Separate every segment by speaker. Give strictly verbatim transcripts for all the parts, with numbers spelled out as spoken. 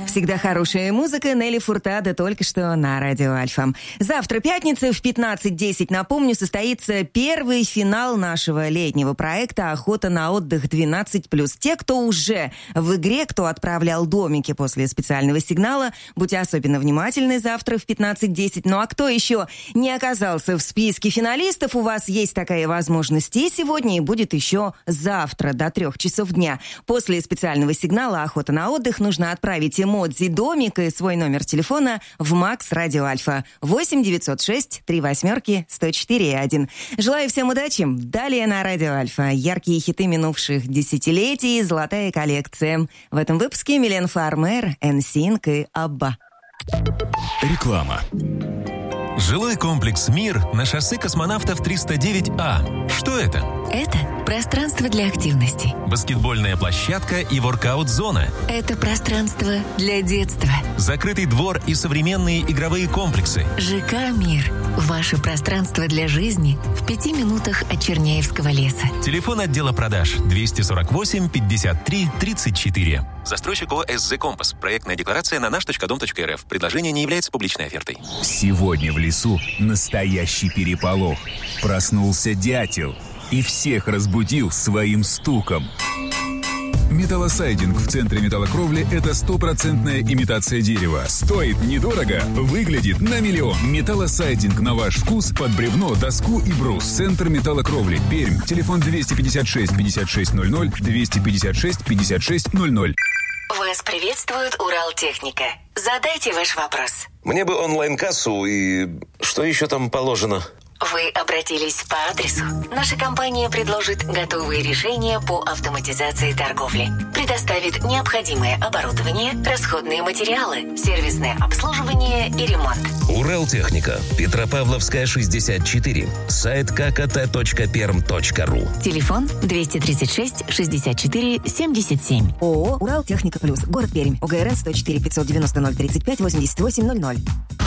Speaker 1: Всегда хорошая музыка. Нелли Фуртадо только что на Радио Альфа. Завтра, пятница, в пятнадцать десять, напомню, состоится первый финал нашего летнего проекта «Охота на отдых двенадцать плюс». Те, кто уже в игре, кто отправлял домики после специального сигнала, будьте особенно внимательны завтра в пятнадцать десять. Ну а кто еще не оказался в списке финалистов, у вас есть такая возможность и сегодня, и будет еще завтра до трех часов дня. После специального сигнала «Охота на отдых» нужно отправить эмодзи домик и свой номер телефона в Макс Радио Альфа восемь девятьсот шесть три восьмерки сто четыре один. Желаю всем удачи. Далее на Радио Альфа яркие хиты минувших десятилетий, золотая коллекция. В этом выпуске Милен Фармер, эн синк и Абба.
Speaker 2: Реклама. Жилой комплекс «Мир» на шоссе Космонавтов триста девять А. Что это?
Speaker 3: Это пространство для активности.
Speaker 2: Баскетбольная площадка и воркаут-зона.
Speaker 3: Это пространство для детства.
Speaker 2: Закрытый двор и современные игровые комплексы.
Speaker 3: ЖК «Мир». Ваше пространство для жизни в пяти минутах от Черняевского леса.
Speaker 2: Телефон отдела продаж двести сорок восемь пятьдесят три тридцать четыре. Застройщик ООО «СЗ Компас». Проектная декларация на наш точка дом точка эр эф. Предложение не является публичной офертой.
Speaker 4: Сегодня в лесу настоящий переполох. Проснулся дятел и всех разбудил своим стуком. Металлосайдинг в центре металлокровли – это стопроцентная имитация дерева. Стоит недорого, выглядит на миллион. Металлосайдинг на ваш вкус под бревно, доску и брус. Центр металлокровли. Пермь. Телефон двести пятьдесят шесть пятьдесят шесть ноль ноль, двести пятьдесят шесть пятьдесят шесть ноль ноль.
Speaker 3: Вас приветствует Уралтехника. Задайте ваш вопрос.
Speaker 5: Мне бы онлайн-кассу и... Что еще там положено?
Speaker 3: Вы обратились по адресу. Наша компания предложит готовые решения по автоматизации торговли. Предоставит необходимое оборудование, расходные материалы, сервисное обслуживание и ремонт.
Speaker 5: Уралтехника. Петропавловская, шестьдесят четыре. Сайт ка ка тэ точка перм точка ру.
Speaker 3: Телефон двести тридцать шесть шестьдесят четыре семьдесят семь.
Speaker 1: ООО «Уралтехника Плюс». Город Пермь. ОГРН сто четыре пятьсот девяносто ноль тридцать пять восемьдесят восемь ноль ноль.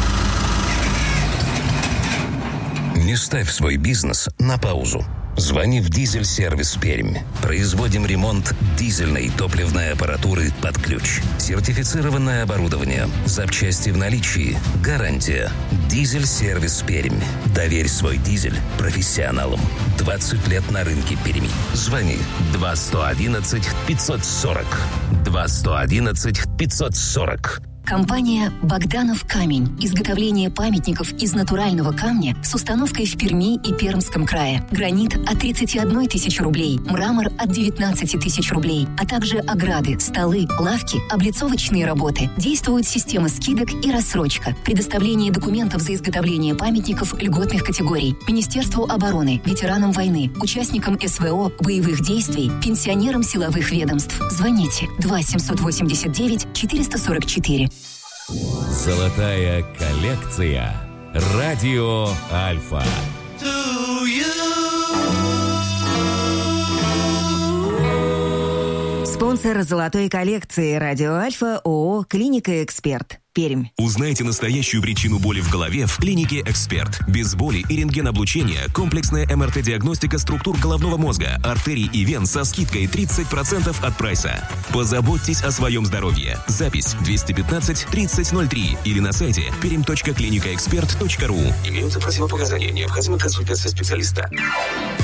Speaker 5: Не ставь свой бизнес на паузу. Звони в «Дизель-сервис Пермь». Производим ремонт дизельной топливной аппаратуры под ключ. Сертифицированное оборудование. Запчасти в наличии. Гарантия. «Дизель-сервис Пермь». Доверь свой дизель профессионалам. двадцать лет на рынке Перми. Звони два сто одиннадцать пятьсот сорок. два сто одиннадцать пятьсот сорок.
Speaker 3: Компания «Богданов камень». Изготовление памятников из натурального камня с установкой в Перми и Пермском крае. Гранит от тридцати одной тысячи рублей, мрамор от девятнадцати тысяч рублей, а также ограды, столы, лавки, облицовочные работы. Действует система скидок и рассрочка. Предоставление документов за изготовление памятников льготных категорий. Министерству обороны, ветеранам войны, участникам эс вэ о, боевых действий, пенсионерам силовых ведомств. Звоните два семьсот восемьдесят девять четыреста сорок четыре.
Speaker 6: Золотая коллекция. Радио Альфа.
Speaker 1: Спонсор золотой коллекции «Радио Альфа» ООО «Клиника Эксперт». Пермь.
Speaker 2: Узнайте настоящую причину боли в голове в клинике «Эксперт». Без боли и рентгеноблучения комплексная эм эр тэ-диагностика структур головного мозга, артерий и вен со скидкой тридцать процентов от прайса. Позаботьтесь о своем здоровье. Запись двести пятнадцать тридцать ноль три или на сайте пермь точка клиника эксперт точка ру. Имеются противопоказания. Необходима консультация специалиста.